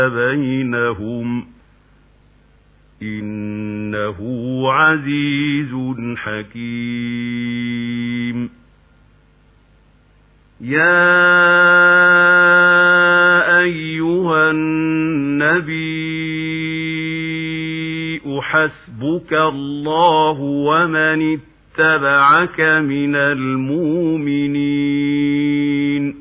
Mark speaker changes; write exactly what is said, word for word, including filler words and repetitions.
Speaker 1: بينهم إنه عزيز حكيم. يا أيها النبي حسبك الله ومن اتبعك من المؤمنين.